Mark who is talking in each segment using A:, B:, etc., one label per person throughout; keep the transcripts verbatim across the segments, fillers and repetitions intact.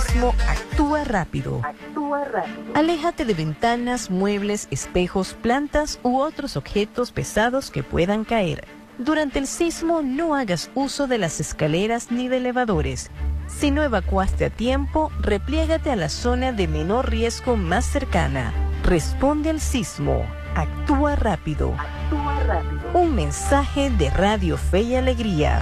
A: sismo, actúa rápido. Actúa rápido. Aléjate de ventanas, muebles, espejos, plantas u otros objetos pesados que puedan caer. Durante el sismo no hagas uso de las escaleras ni de elevadores. Si no evacuaste a tiempo, repliégate a la zona de menor riesgo más cercana. Responde al sismo. Actúa rápido. Actúa rápido. Un mensaje de Radio Fe y Alegría.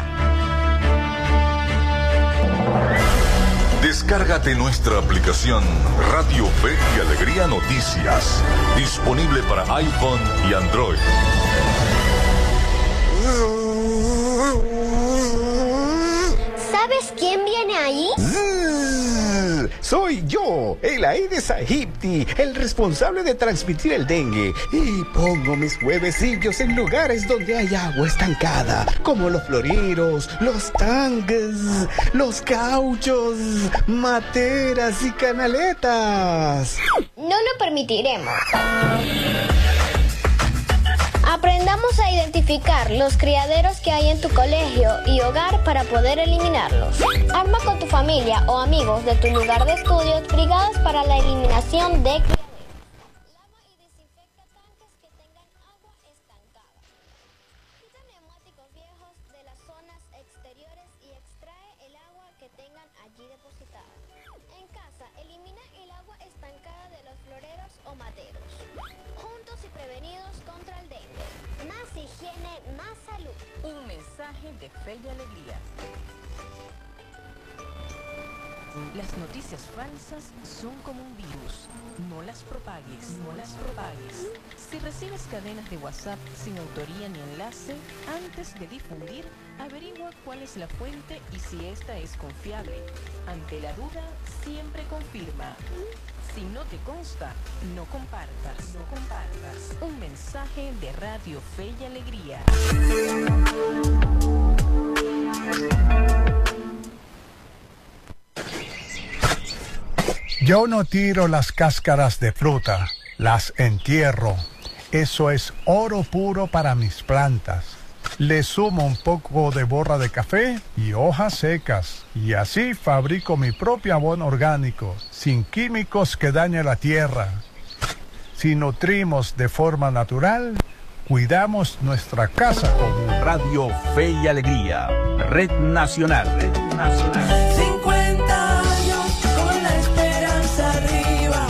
B: Descárgate nuestra aplicación Radio Fe y Alegría Noticias. Disponible para iPhone y Android.
C: ¿Sabes quién viene ahí?
D: Soy yo, el Aedes aegypti, el responsable de transmitir el dengue. Y pongo mis huevecillos en lugares donde hay agua estancada, como los floreros, los tanques, los cauchos, materas y canaletas.
C: No lo permitiremos. Aprendamos a identificar los criaderos que hay en tu colegio y hogar para poder eliminarlos. Arma con tu familia o amigos de tu lugar de estudios brigadas para la eliminación de criaderos. Lava y desinfecta tanques que tengan agua estancada. Quita neumáticos viejos de las zonas exteriores y extrae el agua que tengan allí depositada. En casa, elimina el agua estancada de los floreros o materos. Juntos y prevenidos contra el dengue. Más higiene, más salud.
A: Un mensaje de Fe y Alegría. Las noticias falsas son como un virus. No las propagues, no las propagues. Si recibes cadenas de WhatsApp sin autoría ni enlace, antes de difundir, averigua cuál es la fuente y si esta es confiable. Ante la duda, siempre confirma. Si no te consta, no compartas, no compartas. Un mensaje de Radio Fe y Alegría.
E: Yo no tiro las cáscaras de fruta, las entierro. Eso es oro puro para mis plantas. Le sumo un poco de borra de café y hojas secas. Y así fabrico mi propio abono orgánico, sin químicos que dañen la tierra. Si nutrimos de forma natural, cuidamos nuestra casa común.
F: Radio Fe y Alegría, Red Nacional. Red Nacional.
G: cincuenta años con la esperanza arriba.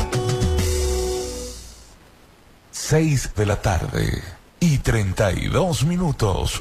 B: Seis de la tarde y treinta y dos minutos.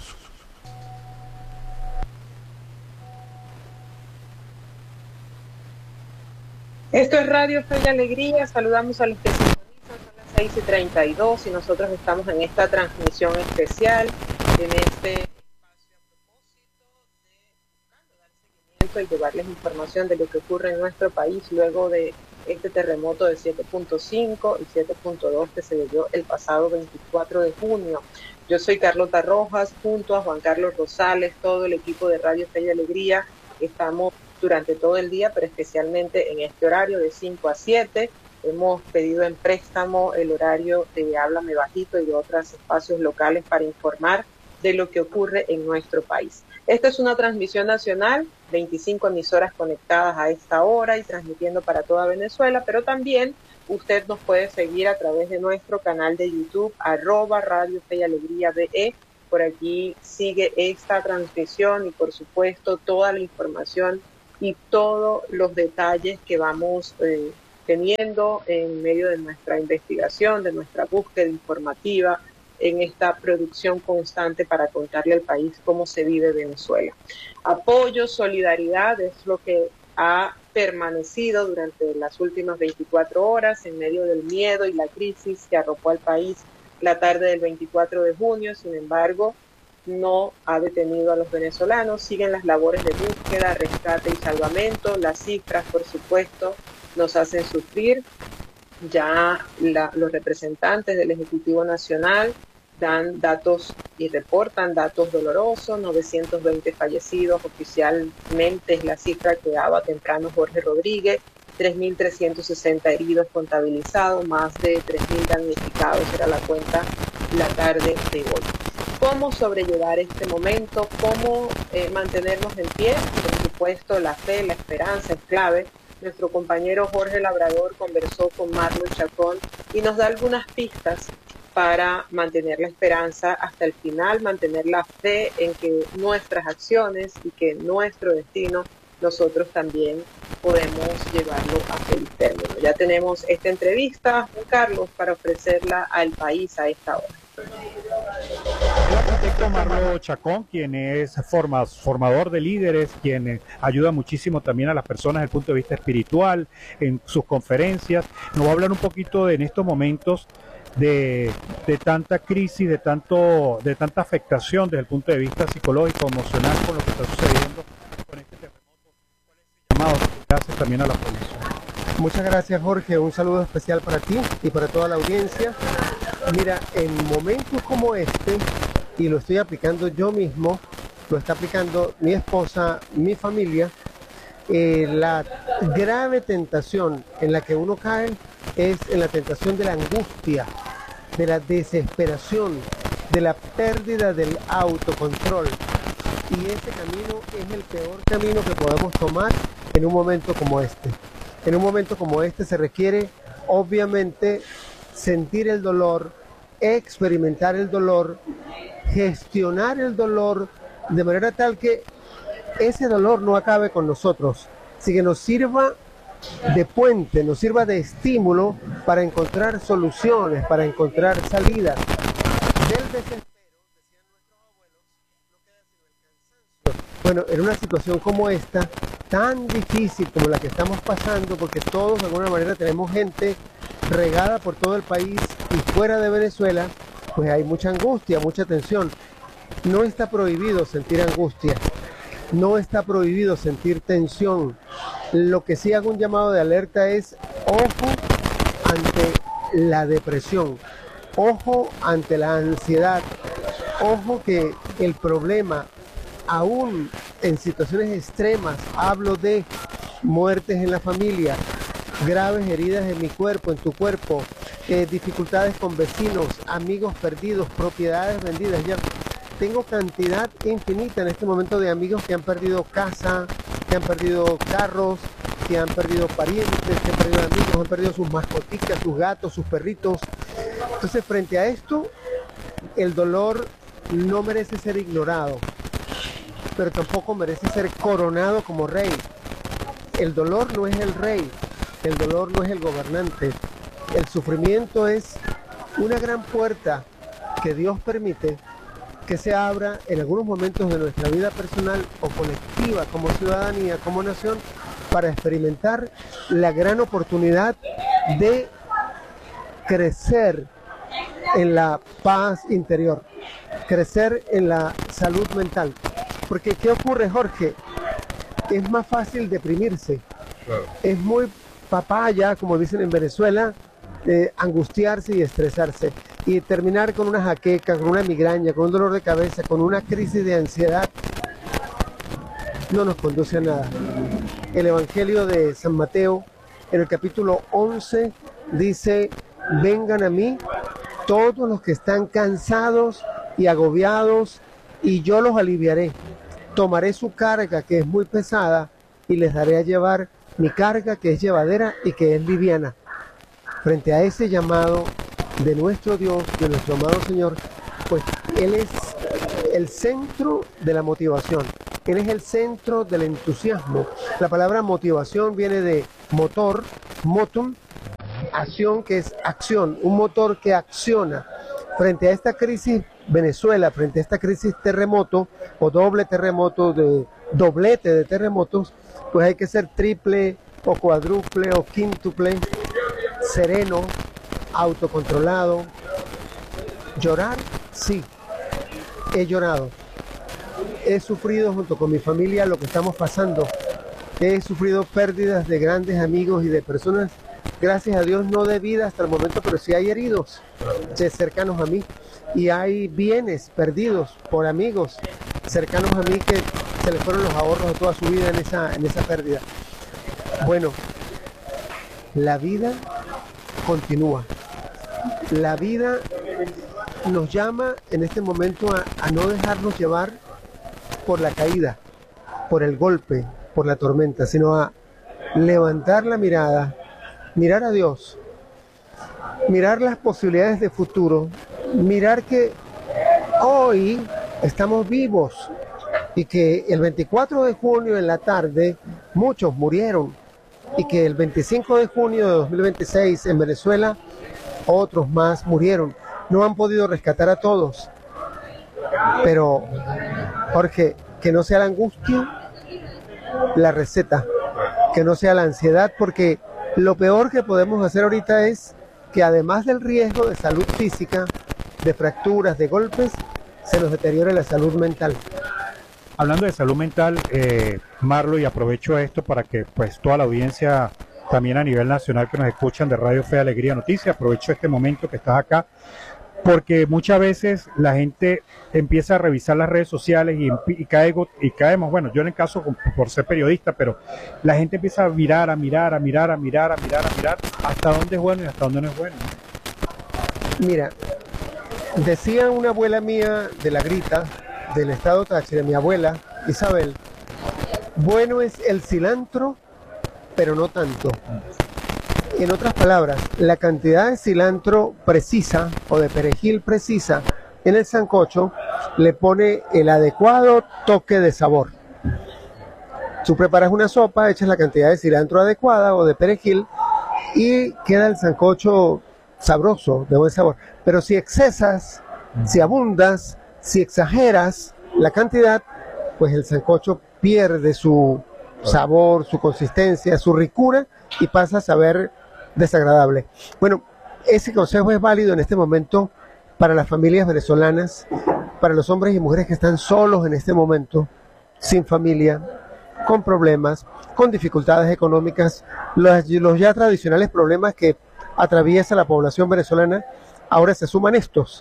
H: Esto es Radio Fe y Alegría. Saludamos a los que se sintonizan. Son las seis y treinta y dos y nosotros estamos en esta transmisión especial, en este espacio a propósito de buscando dar seguimiento y llevarles información de lo que ocurre en nuestro país luego de este terremoto de siete punto cinco y siete punto dos que se vivió el pasado veinticuatro de junio. Yo soy Carlota Rojas, junto a Juan Carlos Rosales, todo el equipo de Radio Fe y Alegría. Estamos durante todo el día, pero especialmente en este horario de cinco a siete. Hemos pedido en préstamo el horario de Háblame Bajito y de otros espacios locales para informar de lo que ocurre en nuestro país. Esta es una transmisión nacional, veinticinco emisoras conectadas a esta hora y transmitiendo para toda Venezuela, pero también usted nos puede seguir a través de nuestro canal de YouTube, arroba Radio Fe y Alegría B E. Por aquí sigue esta transmisión y por supuesto toda la información y todos los detalles que vamos eh, teniendo en medio de nuestra investigación, de nuestra búsqueda informativa, en esta producción constante para contarle al país cómo se vive Venezuela. Apoyo, solidaridad es lo que ha permanecido durante las últimas veinticuatro horas en medio del miedo y la crisis que arropó al país la tarde del veinticuatro de junio. Sin embargo, no ha detenido a los venezolanos. Siguen las labores de búsqueda, rescate y salvamento. Las cifras, por supuesto, nos hacen sufrir. Ya la, los representantes del Ejecutivo Nacional dan datos y reportan datos dolorosos, novecientos veinte fallecidos, oficialmente es la cifra que daba temprano Jorge Rodríguez, tres mil trescientos sesenta heridos contabilizados, más de tres mil damnificados, era la cuenta la tarde de hoy. ¿Cómo sobrellevar este momento? ¿Cómo eh, mantenernos en pie? Por supuesto, la fe, la esperanza es clave nuestro compañero Jorge Labrador conversó con Marlon Chacón y nos da algunas pistas para mantener la esperanza hasta el final, mantener la fe en que nuestras acciones y que nuestro destino nosotros también podemos llevarlo a feliz término. Ya tenemos esta entrevista, Juan Carlos, para ofrecerla al país a esta hora.
I: El arquitecto Marlon Chacón, quien es forma, formador de líderes, quien ayuda muchísimo también a las personas desde el punto de vista espiritual, en sus conferencias, nos va a hablar un poquito de, en estos momentos de, de tanta crisis, de, tanto, de tanta afectación desde el punto de vista psicológico, emocional, con lo que está sucediendo con este terremoto. ¿Cuál es el llamado que hace también a la población?
J: Muchas gracias, Jorge. Un saludo especial para ti y para toda la audiencia. Mira, en momentos como este, y lo estoy aplicando yo mismo, lo está aplicando mi esposa, mi familia, eh, la grave tentación en la que uno cae es en la tentación de la angustia, de la desesperación, de la pérdida del autocontrol. Y ese camino es el peor camino que podemos tomar en un momento como este. En un momento como este se requiere, obviamente, sentir el dolor, experimentar el dolor, gestionar el dolor de manera tal que ese dolor no acabe con nosotros, sino que nos sirva de puente, nos sirva de estímulo para encontrar soluciones, para encontrar salidas. Del desespero, decían nuestros abuelos, no queda sino el cansancio. Bueno, en una situación como esta, tan difícil como la que estamos pasando, porque todos de alguna manera tenemos gente regada por todo el país y fuera de Venezuela, pues hay mucha angustia, mucha tensión. No está prohibido sentir angustia, no está prohibido sentir tensión. Lo que sí hago un llamado de alerta es ojo ante la depresión, ojo ante la ansiedad, ojo que el problema, aún en situaciones extremas, hablo de muertes en la familia, graves heridas en mi cuerpo, en tu cuerpo, eh, dificultades con vecinos, amigos perdidos, propiedades vendidas. Ya tengo cantidad infinita en este momento de amigos que han perdido casa, que han perdido carros, que han perdido parientes, que han perdido amigos, han perdido sus mascoticas, sus gatos, sus perritos. Entonces, frente a esto, el dolor no merece ser ignorado, pero tampoco merece ser coronado como rey. El dolor no es el rey, el dolor no es el gobernante. El sufrimiento es una gran puerta que Dios permite que se abra en algunos momentos de nuestra vida personal o colectiva, como ciudadanía, como nación, para experimentar la gran oportunidad de crecer en la paz interior, crecer en la salud mental. Porque ¿qué ocurre, Jorge? Es más fácil deprimirse. Claro. Es muy papaya, como dicen en Venezuela, eh, angustiarse y estresarse y terminar con una jaqueca, con una migraña, con un dolor de cabeza, con una crisis de ansiedad. No nos conduce a nada. El Evangelio de San Mateo, en el capítulo once, dice: vengan a mí todos los que están cansados y agobiados, y yo los aliviaré. Tomaré su carga, que es muy pesada, y les daré a llevar mi carga, que es llevadera y que es liviana. Frente a ese llamado de nuestro Dios, de nuestro amado Señor, pues Él es el centro de la motivación. Él es el centro del entusiasmo. La palabra motivación viene de motor, motum, acción, que es acción, un motor que acciona. Frente a esta crisis Venezuela, frente a esta crisis terremoto o doble terremoto, de doblete de terremotos, pues hay que ser triple o cuádruple o quíntuple, sereno, autocontrolado. Llorar, sí, he llorado. He sufrido junto con mi familia lo que estamos pasando. He sufrido pérdidas de grandes amigos y de personas, gracias a Dios, no de vida hasta el momento, pero sí hay heridos de cercanos a mí. Y hay bienes perdidos por amigos cercanos a mí que se les fueron los ahorros de toda su vida en esa, en esa pérdida. Bueno, la vida continúa. La vida nos llama en este momento a, a no dejarnos llevar por la caída, por el golpe, por la tormenta, sino a levantar la mirada, mirar a Dios, mirar las posibilidades de futuro, mirar que hoy estamos vivos y que el veinticuatro de junio en la tarde muchos murieron y que el veinticinco de junio de dos mil veintiséis en Venezuela otros más murieron. No han podido rescatar a todos, pero Jorge, que no sea la angustia la receta, que no sea la ansiedad, porque lo peor que podemos hacer ahorita es que además del riesgo de salud física, de fracturas, de golpes, se nos deteriore la salud mental.
I: Hablando de salud mental, eh, Marlo, y aprovecho esto para que pues toda la audiencia también a nivel nacional que nos escuchan de Radio Fe y Alegría Noticias, aprovecho este momento que estás acá, porque muchas veces la gente empieza a revisar las redes sociales y, y, cae, y caemos, bueno, yo en el caso por ser periodista, pero la gente empieza a mirar, a mirar, a mirar, a mirar, a mirar, a mirar, hasta dónde es bueno y hasta dónde no es bueno.
J: Mira, decía una abuela mía de La Grita, del estado Táchira, mi abuela Isabel, bueno es el cilantro, pero no tanto. En otras palabras, la cantidad de cilantro precisa o de perejil precisa en el sancocho le pone el adecuado toque de sabor. Tú preparas una sopa, echas la cantidad de cilantro adecuada o de perejil y queda el sancocho sabroso, de buen sabor. Pero si excesas, si abundas, si exageras la cantidad, pues el sancocho pierde su sabor, su consistencia, su ricura y pasa a saber desagradable. Bueno, ese consejo es válido en este momento para las familias venezolanas, para los hombres y mujeres que están solos en este momento, sin familia, con problemas, con dificultades económicas, los, los ya tradicionales problemas que atraviesa la población venezolana, ahora se suman estos.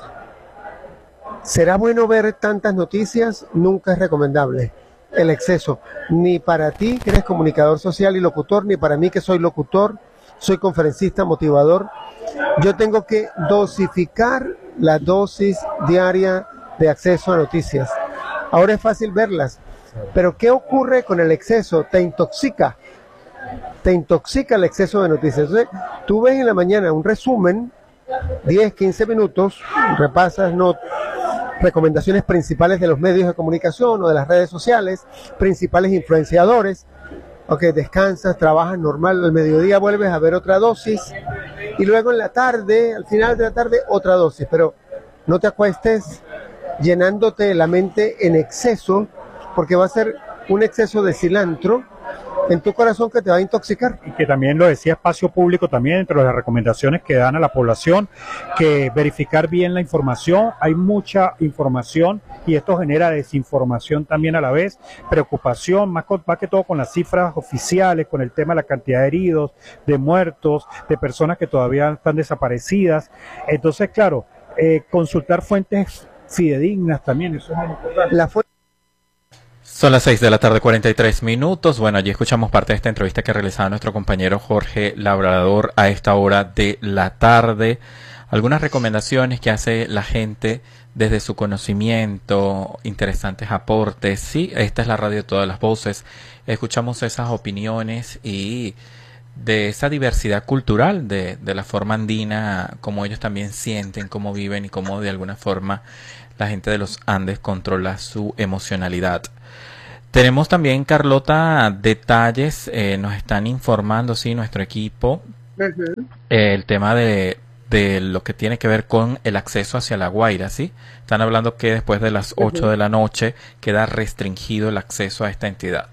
J: ¿Será bueno ver tantas noticias? Nunca es recomendable el exceso, ni para ti que eres comunicador social y locutor, ni para mí que soy locutor, soy conferencista, motivador. Yo tengo que dosificar la dosis diaria de acceso a noticias. Ahora es fácil verlas, pero ¿qué ocurre con el exceso? Te intoxica, te intoxica el exceso de noticias. Entonces, tú ves en la mañana un resumen, diez, quince minutos, repasas no, recomendaciones principales de los medios de comunicación o de las redes sociales, principales influenciadores. Ok, descansas, trabajas normal, al mediodía vuelves a ver otra dosis y luego en la tarde, al final de la tarde, otra dosis. Pero no te acuestes llenándote la mente en exceso, porque va a ser un exceso de cilantro en tu corazón que te va a intoxicar.
I: Y que también lo decía Espacio Público también, entre las recomendaciones que dan a la población, que verificar bien la información. Hay mucha información y esto genera desinformación también a la vez, preocupación, más, con, más que todo con las cifras oficiales, con el tema de la cantidad de heridos, de muertos, de personas que todavía están desaparecidas. Entonces, claro, eh, consultar fuentes fidedignas también, eso es muy importante.
J: La fu-
K: Son las seis de la tarde, cuarenta y tres minutos. Bueno, allí escuchamos parte de esta entrevista que realizaba nuestro compañero Jorge Labrador a esta hora de la tarde. Algunas recomendaciones que hace la gente desde su conocimiento, interesantes aportes. Sí, esta es la radio de todas las voces. Escuchamos esas opiniones y de esa diversidad cultural, de, de la forma andina, cómo ellos también sienten, cómo viven y cómo de alguna forma la gente de los Andes controla su emocionalidad. Tenemos también, Carlota, detalles, eh, nos están informando, sí, nuestro equipo, uh-huh. eh, el tema de, de lo que tiene que ver con el acceso hacia La Guaira, ¿sí? Están hablando que después de las ocho uh-huh. de la noche queda restringido el acceso a esta entidad.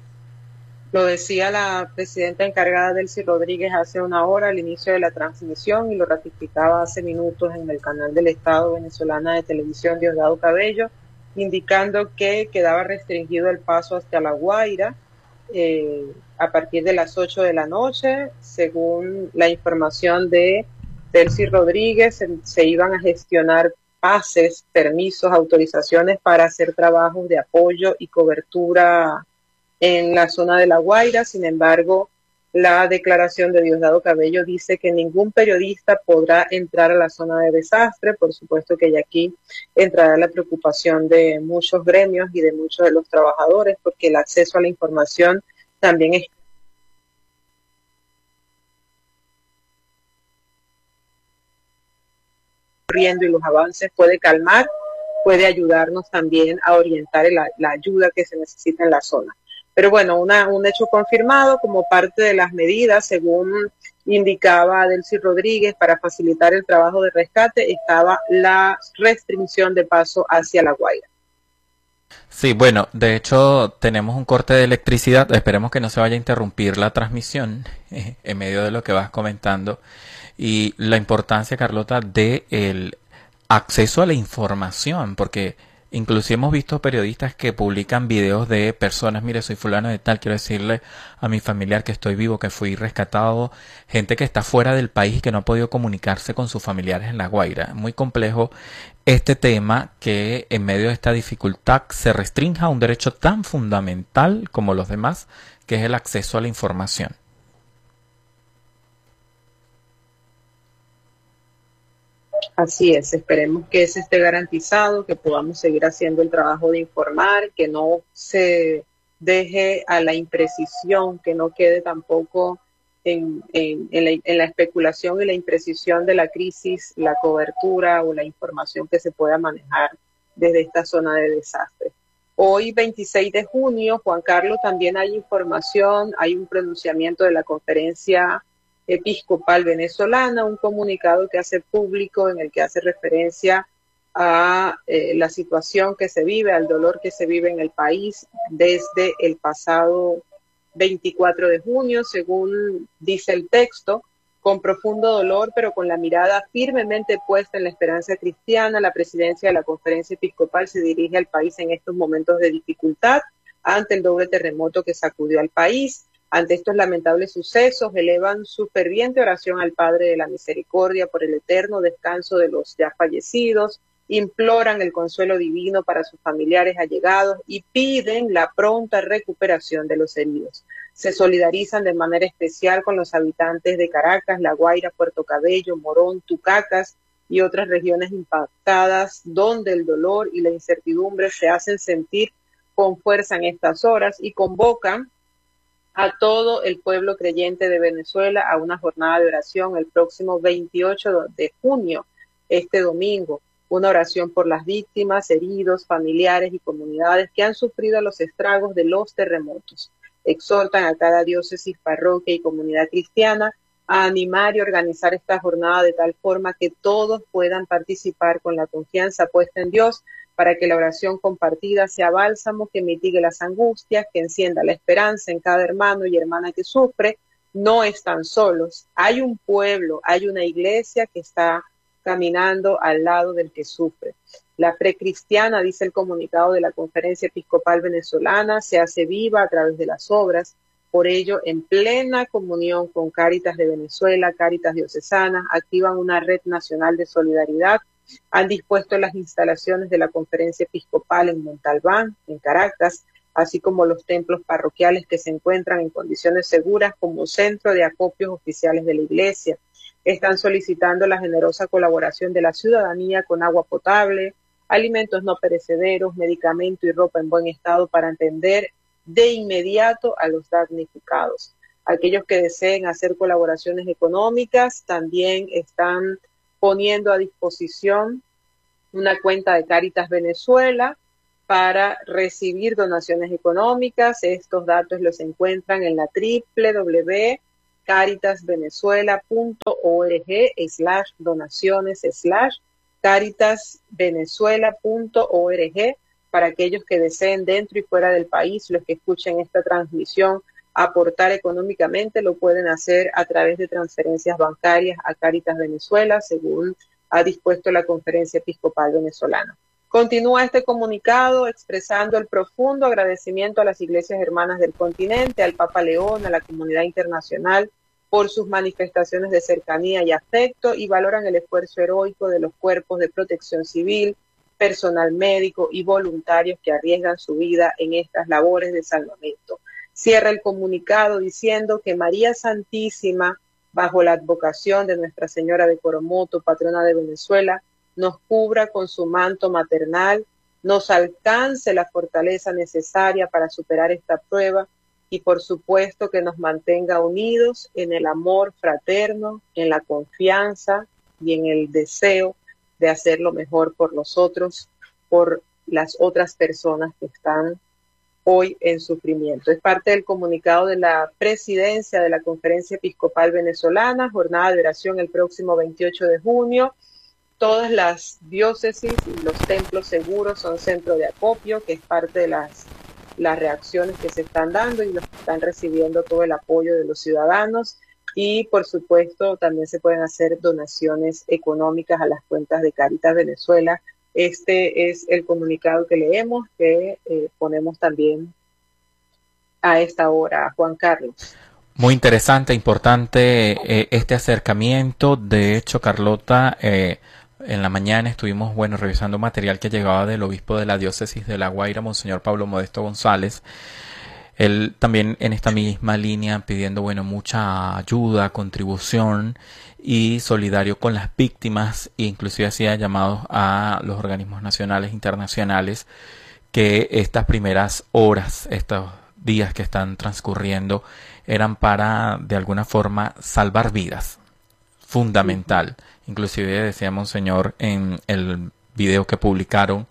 H: Lo decía la presidenta encargada Delcy Rodríguez hace una hora al inicio de la transmisión y lo ratificaba hace minutos en el canal del Estado venezolana de televisión Diosdado Cabello, indicando que quedaba restringido el paso hacia La Guaira eh, a partir de las ocho de la noche. Según la información de Delcy Rodríguez, se, se iban a gestionar pases, permisos, autorizaciones para hacer trabajos de apoyo y cobertura en la zona de La Guaira. Sin embargo, la declaración de Diosdado Cabello dice que ningún periodista podrá entrar a la zona de desastre. Por supuesto que aquí entrará la preocupación de muchos gremios y de muchos de los trabajadores, porque el acceso a la información también es ocurriendo y los avances puede calmar, puede ayudarnos también a orientar la, la ayuda que se necesita en la zona. Pero bueno, una, un hecho confirmado como parte de las medidas, según indicaba Delcy Rodríguez, para facilitar el trabajo de rescate, estaba la restricción de paso hacia La Guaira.
K: Sí, bueno, de hecho tenemos un corte de electricidad, esperemos que no se vaya a interrumpir la transmisión eh, en medio de lo que vas comentando y la importancia, Carlota, de el acceso a la información, porque inclusive hemos visto periodistas que publican videos de personas, mire, soy fulano de tal, quiero decirle a mi familiar que estoy vivo, que fui rescatado, gente que está fuera del país y que no ha podido comunicarse con sus familiares en La Guaira. Muy complejo este tema, que en medio de esta dificultad se restrinja un derecho tan fundamental como los demás, que es el acceso a la información.
H: Así es, esperemos que ese esté garantizado, que podamos seguir haciendo el trabajo de informar, que no se deje a la imprecisión, que no quede tampoco en, en, en, la, en la especulación y la imprecisión de la crisis, la cobertura o la información que se pueda manejar desde esta zona de desastre. Hoy, veintiséis de junio, Juan Carlos, también hay información, hay un pronunciamiento de la Conferencia Episcopal Venezolana, un comunicado que hace público en el que hace referencia a eh, la situación que se vive, al dolor que se vive en el país desde el pasado veinticuatro de junio, según dice el texto. Con profundo dolor, pero con la mirada firmemente puesta en la esperanza cristiana, la presidencia de la Conferencia Episcopal se dirige al país en estos momentos de dificultad ante el doble terremoto que sacudió al país. Ante estos lamentables sucesos, elevan su ferviente oración al Padre de la Misericordia por el eterno descanso de los ya fallecidos, imploran el consuelo divino para sus familiares allegados y piden la pronta recuperación de los heridos. Se solidarizan de manera especial con los habitantes de Caracas, La Guaira, Puerto Cabello, Morón, Tucacas y otras regiones impactadas, donde el dolor y la incertidumbre se hacen sentir con fuerza en estas horas, y convocan a todo el pueblo creyente de Venezuela a una jornada de oración el próximo veintiocho de junio, este domingo. Una oración por las víctimas, heridos, familiares y comunidades que han sufrido los estragos de los terremotos. Exhortan a cada diócesis, parroquia y comunidad cristiana a animar y organizar esta jornada de tal forma que todos puedan participar con la confianza puesta en Dios, para que la oración compartida sea bálsamo que mitigue las angustias, que encienda la esperanza en cada hermano y hermana que sufre. No están solos, hay un pueblo, hay una iglesia que está caminando al lado del que sufre. La fe cristiana, dice el comunicado de la Conferencia Episcopal Venezolana, se hace viva a través de las obras. Por ello, en plena comunión con Cáritas de Venezuela, Cáritas Diocesana, activan una red nacional de solidaridad. Han dispuesto las instalaciones de la Conferencia Episcopal en Montalbán, en Caracas, así como los templos parroquiales que se encuentran en condiciones seguras como centro de acopios oficiales de la Iglesia. Están solicitando la generosa colaboración de la ciudadanía con agua potable, alimentos no perecederos, medicamento y ropa en buen estado para atender de inmediato a los damnificados. Aquellos que deseen hacer colaboraciones económicas también están poniendo a disposición una cuenta de Cáritas Venezuela para recibir donaciones económicas. Estos datos los encuentran en la doble u doble u doble u punto caritas venezuela punto org slash donaciones slash caritas venezuela punto org para aquellos que deseen dentro y fuera del país, los que escuchen esta transmisión, aportar económicamente, lo pueden hacer a través de transferencias bancarias a Cáritas Venezuela, según ha dispuesto la Conferencia Episcopal Venezolana. Continúa este comunicado expresando el profundo agradecimiento a las iglesias hermanas del continente, al Papa León, a la comunidad internacional por sus manifestaciones de cercanía y afecto, y valoran el esfuerzo heroico de los cuerpos de protección civil, personal médico y voluntarios que arriesgan su vida en estas labores de salvamento. Cierra el comunicado diciendo que María Santísima, bajo la advocación de Nuestra Señora de Coromoto, patrona de Venezuela, nos cubra con su manto maternal, nos alcance la fortaleza necesaria para superar esta prueba y por supuesto que nos mantenga unidos en el amor fraterno, en la confianza y en el deseo de hacer lo mejor por los otros, por las otras personas que están hoy en sufrimiento. Es parte del comunicado de la presidencia de la Conferencia Episcopal Venezolana, jornada de oración el próximo veintiocho de junio. Todas las diócesis y los templos seguros son centro de acopio, que es parte de las, las reacciones que se están dando y los que están recibiendo todo el apoyo de los ciudadanos. Y, por supuesto, también se pueden hacer donaciones económicas a las cuentas de Cáritas Venezuela. Este es el comunicado que leemos, que eh, ponemos también a esta hora, Juan Carlos.
K: Muy interesante, importante eh, este acercamiento. De hecho, Carlota, eh, en la mañana estuvimos, bueno, revisando material que llegaba del obispo de la diócesis de La Guaira, Monseñor Pablo Modesto González. Él también en esta misma línea pidiendo, bueno, mucha ayuda, contribución y solidario con las víctimas, e inclusive hacía llamados a los organismos nacionales e internacionales que estas primeras horas, estos días que están transcurriendo, eran para, de alguna forma, salvar vidas. Fundamental. Uh-huh. Inclusive decía Monseñor en el video que publicaron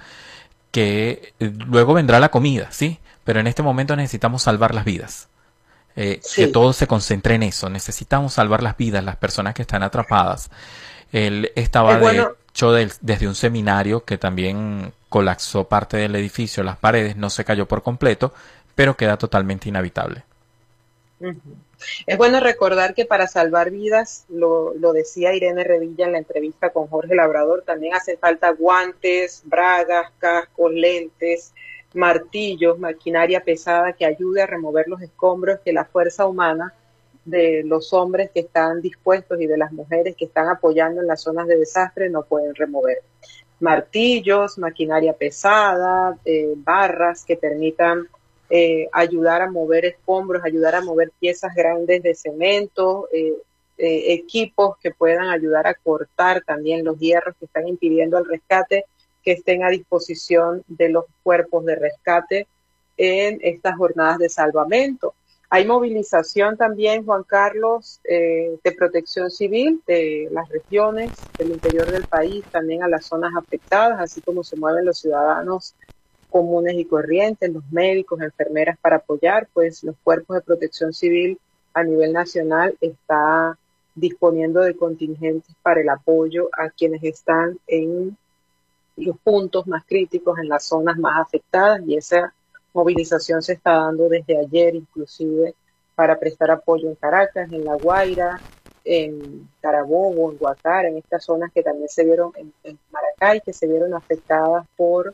K: que luego vendrá la comida, ¿sí? Pero en este momento necesitamos salvar las vidas. Eh, sí. Que todo se concentre en eso. Necesitamos salvar las vidas, las personas que están atrapadas. Él estaba, bueno, de hecho, del, desde un seminario que también colapsó parte del edificio, las paredes, no se cayó por completo, pero queda totalmente inhabitable.
H: Uh-huh. Es bueno recordar que para salvar vidas, lo, lo decía Irene Revilla en la entrevista con Jorge Labrador, también hace falta guantes, bragas, cascos, lentes, martillos, maquinaria pesada que ayude a remover los escombros que la fuerza humana de los hombres que están dispuestos y de las mujeres que están apoyando en las zonas de desastre no pueden remover. Martillos, maquinaria pesada, eh, barras que permitan eh, ayudar a mover escombros, ayudar a mover piezas grandes de cemento, eh, eh, equipos que puedan ayudar a cortar también los hierros que están impidiendo el rescate, que estén a disposición de los cuerpos de rescate en estas jornadas de salvamento. Hay movilización también, Juan Carlos, eh, de protección civil de las regiones del interior del país, también a las zonas afectadas, así como se mueven los ciudadanos comunes y corrientes, los médicos, enfermeras para apoyar, pues los cuerpos de protección civil a nivel nacional está disponiendo de contingentes para el apoyo a quienes están en los puntos más críticos, en las zonas más afectadas, y esa movilización se está dando desde ayer inclusive para prestar apoyo en Caracas, en La Guaira, en Carabobo, en Guacara, en estas zonas que también se vieron, en, en Maracay, que se vieron afectadas por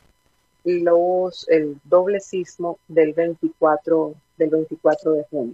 H: los el doble sismo del veinticuatro de junio.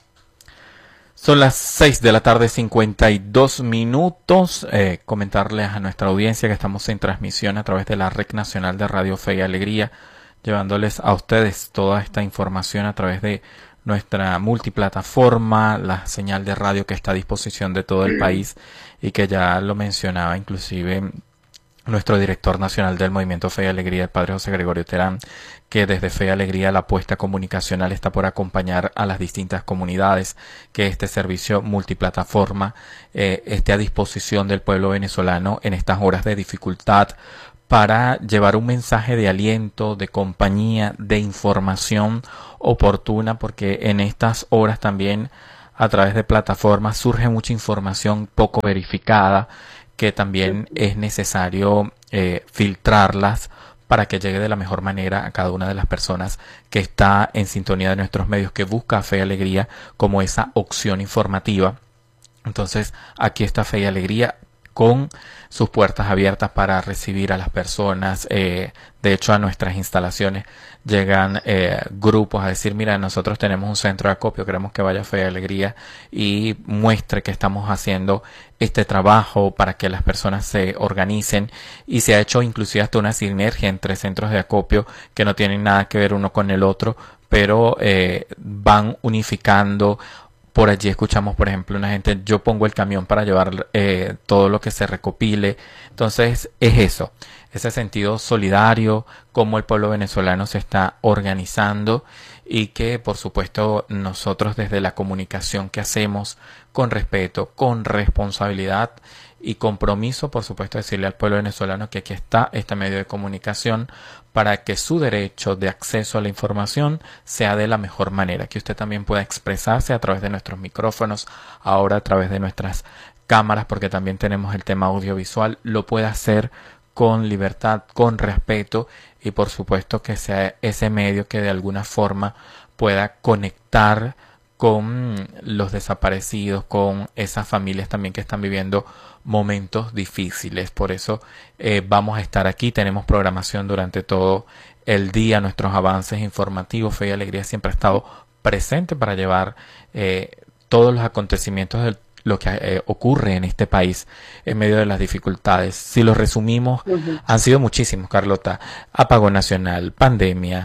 K: Son las seis de la tarde, cincuenta y dos minutos. Eh, comentarles a nuestra audiencia que estamos en transmisión a través de la Red Nacional de Radio Fe y Alegría, llevándoles a ustedes toda esta información a través de nuestra multiplataforma, la señal de radio que está a disposición de todo el país y que ya lo mencionaba inclusive nuestro director nacional del Movimiento Fe y Alegría, el padre José Gregorio Terán, que desde Fe y Alegría la apuesta comunicacional está por acompañar a las distintas comunidades, que este servicio multiplataforma eh, esté a disposición del pueblo venezolano en estas horas de dificultad, para llevar un mensaje de aliento, de compañía, de información oportuna, porque en estas horas también a través de plataformas surge mucha información poco verificada, que también es necesario eh, filtrarlas para que llegue de la mejor manera a cada una de las personas que está en sintonía de nuestros medios, que busca Fe y Alegría como esa opción informativa. Entonces, aquí está Fe y Alegría con sus puertas abiertas para recibir a las personas. Eh, de hecho, a nuestras instalaciones llegan eh, grupos a decir, mira, nosotros tenemos un centro de acopio, queremos que vaya Fe y Alegría y muestre que estamos haciendo este trabajo para que las personas se organicen, y se ha hecho inclusive hasta una sinergia entre centros de acopio que no tienen nada que ver uno con el otro, pero eh, van unificando. Por allí escuchamos, por ejemplo, una gente, yo pongo el camión para llevar eh, todo lo que se recopile. Entonces es eso, ese sentido solidario, cómo el pueblo venezolano se está organizando, y que por supuesto nosotros desde la comunicación que hacemos con respeto, con responsabilidad y compromiso, por supuesto, decirle al pueblo venezolano que aquí está este medio de comunicación para que su derecho de acceso a la información sea de la mejor manera, que usted también pueda expresarse a través de nuestros micrófonos, ahora a través de nuestras cámaras, porque también tenemos el tema audiovisual, lo pueda hacer con libertad, con respeto y por supuesto que sea ese medio que de alguna forma pueda conectar con los desaparecidos, con esas familias también que están viviendo momentos difíciles. Por eso eh, vamos a estar aquí, tenemos programación durante todo el día, nuestros avances informativos. Fe y Alegría siempre ha estado presente para llevar eh, todos los acontecimientos de lo que eh, ocurre en este país en medio de las dificultades. Si los resumimos, uh-huh. han sido muchísimos, Carlota. Apagón nacional, pandemia,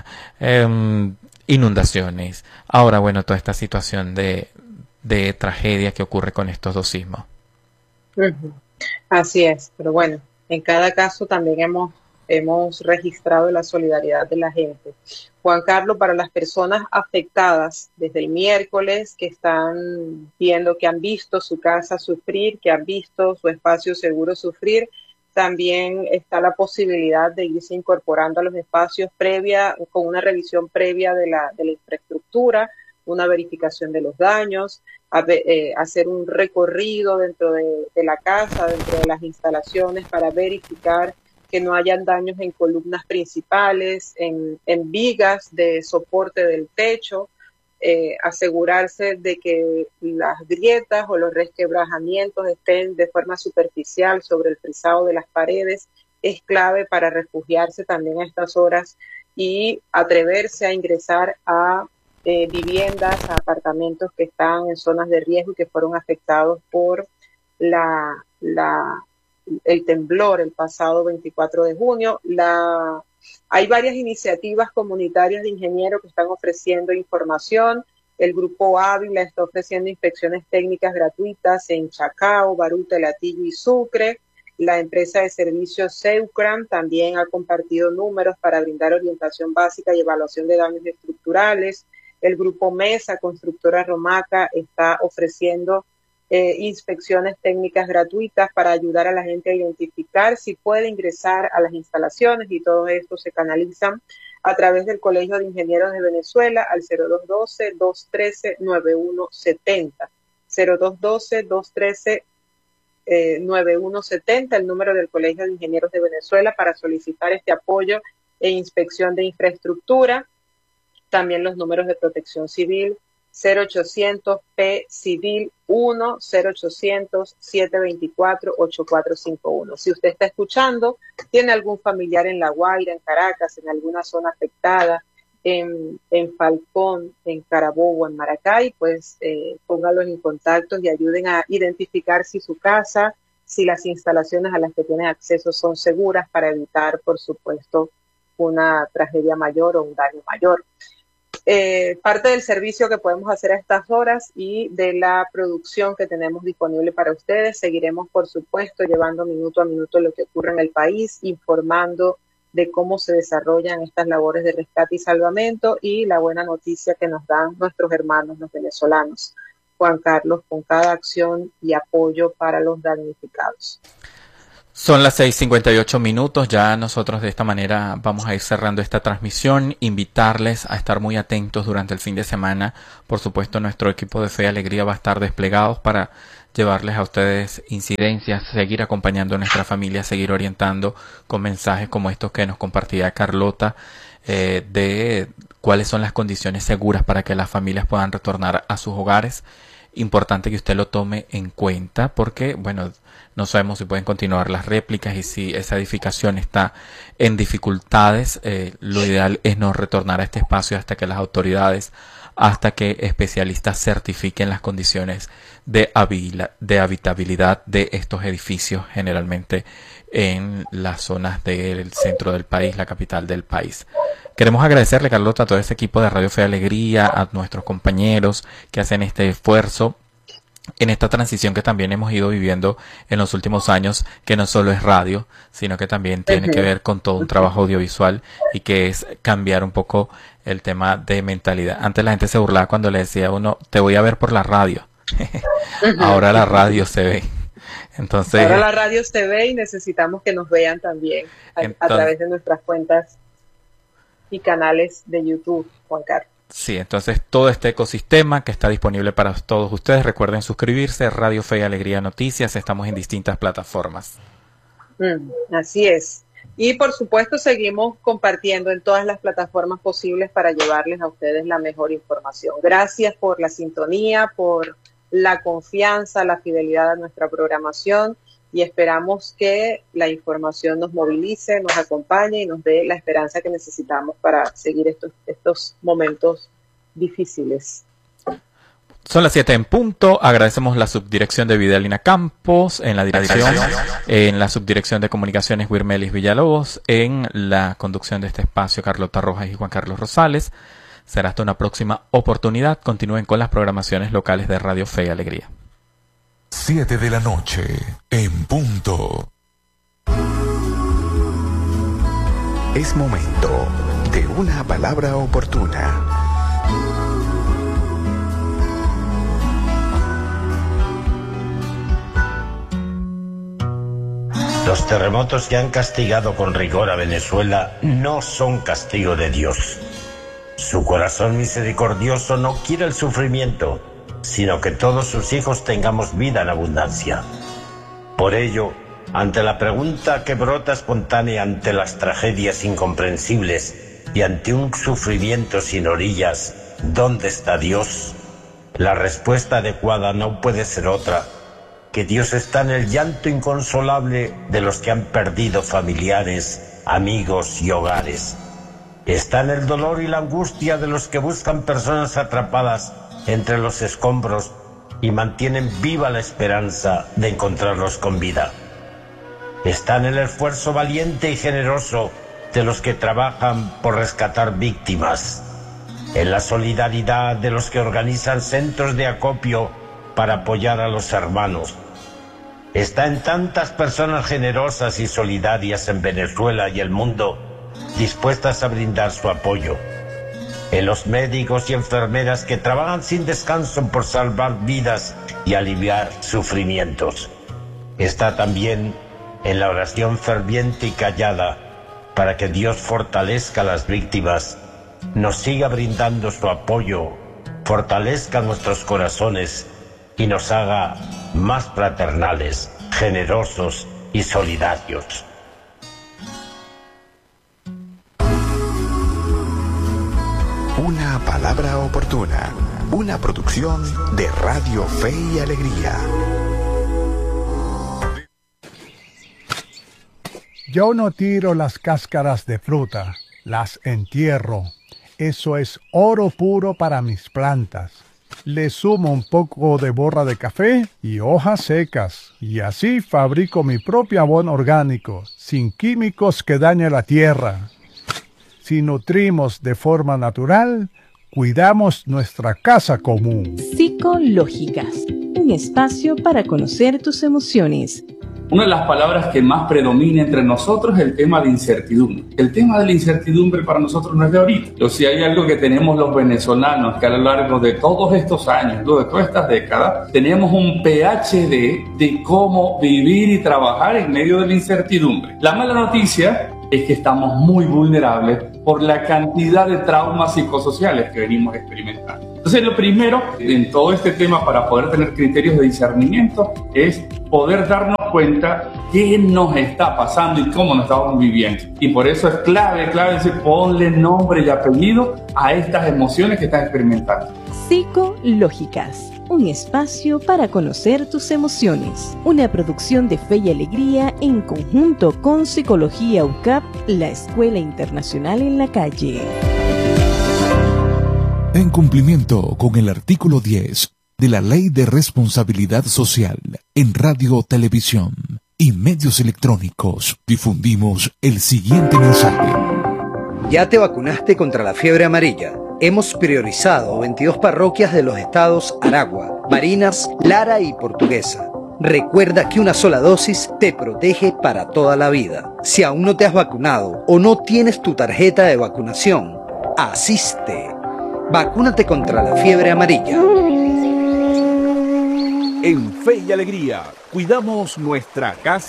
K: eh, inundaciones, ahora bueno, toda esta situación de, de tragedia que ocurre con estos dos sismos.
H: Uh-huh. Así es, pero bueno, en cada caso también hemos, hemos registrado la solidaridad de la gente. Juan Carlos, para las personas afectadas desde el miércoles que están viendo, que han visto su casa sufrir, que han visto su espacio seguro sufrir, también está la posibilidad de irse incorporando a los espacios previa, con una revisión previa de la, de la infraestructura, una verificación de los daños, a, eh, hacer un recorrido dentro de, de la casa, dentro de las instalaciones para verificar que no hayan daños en columnas principales, en, en vigas de soporte del techo, eh, asegurarse de que las grietas o los resquebrajamientos estén de forma superficial sobre el frisado de las paredes. Es clave para refugiarse también a estas horas y atreverse a ingresar a eh, viviendas, a apartamentos que están en zonas de riesgo y que fueron afectados por la, la el temblor el pasado veinticuatro de junio. La, hay varias iniciativas comunitarias de ingenieros que están ofreciendo información. El Grupo Ávila está ofreciendo inspecciones técnicas gratuitas en Chacao, Baruta, Latillo y Sucre. La empresa de servicios Seucram también ha compartido números para brindar orientación básica y evaluación de daños estructurales. El Grupo Mesa, constructora Romaca, está ofreciendo Eh, inspecciones técnicas gratuitas para ayudar a la gente a identificar si puede ingresar a las instalaciones, y todo esto se canalizan a través del Colegio de Ingenieros de Venezuela al cero dos uno dos, dos uno tres, nueve uno siete cero, cero dos uno dos, dos uno tres, nueve uno siete cero, el número del Colegio de Ingenieros de Venezuela para solicitar este apoyo e inspección de infraestructura. También los números de protección civil cero ochocientos P Civil uno, cero ochocientos, siete veinticuatro, ochenta y cuatro cincuenta y uno. Si usted está escuchando, tiene algún familiar en La Guaira, en Caracas, en alguna zona afectada, en, en Falcón, en Carabobo, en Maracay, pues eh, póngalos en contacto y ayuden a identificar si su casa, si las instalaciones a las que tienen acceso son seguras para evitar, por supuesto, una tragedia mayor o un daño mayor. Eh, parte del servicio que podemos hacer a estas horas y de la producción que tenemos disponible para ustedes. Seguiremos, por supuesto, llevando minuto a minuto lo que ocurre en el país, informando de cómo se desarrollan estas labores de rescate y salvamento, y la buena noticia que nos dan nuestros hermanos, los venezolanos, Juan Carlos, con cada acción y apoyo para los damnificados.
K: Son las seis cincuenta y ocho minutos, ya nosotros de esta manera vamos a ir cerrando esta transmisión, invitarles a estar muy atentos durante el fin de semana. Por supuesto, nuestro equipo de Fe y Alegría va a estar desplegados para llevarles a ustedes incidencias, seguir acompañando a nuestra familia, seguir orientando con mensajes como estos que nos compartía Carlota, eh, de cuáles son las condiciones seguras para que las familias puedan retornar a sus hogares. Importante que usted lo tome en cuenta porque, bueno, no sabemos si pueden continuar las réplicas y si esa edificación está en dificultades. Eh, lo ideal es no retornar a este espacio hasta que las autoridades, hasta que especialistas certifiquen las condiciones de, habila, de habitabilidad de estos edificios, generalmente en las zonas del centro del país, la capital del país. Queremos agradecerle, Carlota, a todo ese equipo de Radio Fe y Alegría, a nuestros compañeros que hacen este esfuerzo en esta transición que también hemos ido viviendo en los últimos años, que no solo es radio, sino que también tiene que ver con todo un trabajo audiovisual y que es cambiar un poco el tema de mentalidad. Antes la gente se burlaba cuando le decía a uno, te voy a ver por la radio. Ahora la radio se ve. Entonces,
H: ahora la radio se ve y necesitamos que nos vean también a, entonces, a través de nuestras cuentas y canales de YouTube, Juan Carlos.
K: Sí, entonces todo este ecosistema que está disponible para todos ustedes, recuerden suscribirse, Radio Fe y Alegría Noticias, estamos en distintas plataformas.
H: Mm, así es. Y por supuesto seguimos compartiendo en todas las plataformas posibles para llevarles a ustedes la mejor información. Gracias por la sintonía, por la confianza, la fidelidad a nuestra programación y esperamos que la información nos movilice, nos acompañe y nos dé la esperanza que necesitamos para seguir estos, estos momentos difíciles.
K: Son las siete en punto. Agradecemos la subdirección de Vidalina Campos, en la dirección, en la subdirección de comunicaciones Wirmelis Villalobos, en la conducción de este espacio Carlota Rojas y Juan Carlos Rosales. Será hasta una próxima oportunidad. Continúen con las programaciones locales de Radio Fe y Alegría.
B: siete de la noche en punto.
D: Es momento de una palabra oportuna.
L: Los terremotos que han castigado con rigor a Venezuela no son castigo de Dios. Su corazón misericordioso no quiere el sufrimiento, sino que todos sus hijos tengamos vida en abundancia. Por ello, ante la pregunta que brota espontánea ante las tragedias incomprensibles y ante un sufrimiento sin orillas, ¿dónde está Dios? La respuesta adecuada no puede ser otra que Dios está en el llanto inconsolable de los que han perdido familiares, amigos y hogares. Está en el dolor y la angustia de los que buscan personas atrapadas entre los escombros y mantienen viva la esperanza de encontrarlos con vida. Está en el esfuerzo valiente y generoso de los que trabajan por rescatar víctimas, en la solidaridad de los que organizan centros de acopio para apoyar a los hermanos. Está en tantas personas generosas y solidarias en Venezuela y el mundo, dispuestas a brindar su apoyo. En los médicos y enfermeras que trabajan sin descanso por salvar vidas y aliviar sufrimientos. Está también en la oración ferviente y callada para que Dios fortalezca a las víctimas, nos siga brindando su apoyo, fortalezca nuestros corazones y nos haga más fraternales, generosos y solidarios.
D: Una palabra oportuna, una producción de Radio Fe y Alegría.
E: Yo no tiro las cáscaras de fruta, las entierro. Eso es oro puro para mis plantas. Le sumo un poco de borra de café y hojas secas, y así fabrico mi propio abono orgánico, sin químicos que dañen la tierra. Si nutrimos de forma natural, cuidamos nuestra casa común.
A: Psicológicas, un espacio para conocer tus emociones.
F: Una de las palabras que más predomina entre nosotros es el tema de incertidumbre. El tema de la incertidumbre para nosotros no es de ahorita. O sea, hay algo que tenemos los venezolanos que a lo largo de todos estos años, de todas estas décadas, tenemos un P H D de cómo vivir y trabajar en medio de la incertidumbre. La mala noticia es que estamos muy vulnerables por la cantidad de traumas psicosociales que venimos experimentando. Entonces, lo primero en todo este tema para poder tener criterios de discernimiento es poder darnos cuenta qué nos está pasando y cómo nos estamos viviendo. Y por eso es clave, clave decir, ponle nombre y apellido a estas emociones que estás experimentando.
A: Psicológicas, un espacio para conocer tus emociones. Una producción de Fe y Alegría en conjunto con Psicología U C A P, la Escuela Internacional en la Calle.
M: En cumplimiento con el artículo diez de la Ley de Responsabilidad Social en Radio, Televisión y Medios Electrónicos, difundimos el siguiente mensaje.
N: ¿Ya te vacunaste contra la fiebre amarilla? Hemos priorizado veintidós parroquias de los estados Aragua, Barinas, Lara y Portuguesa. Recuerda que una sola dosis te protege para toda la vida. Si aún no te has vacunado o no tienes tu tarjeta de vacunación, asiste. Vacúnate contra la fiebre amarilla.
O: En Fe y Alegría, cuidamos nuestra casa.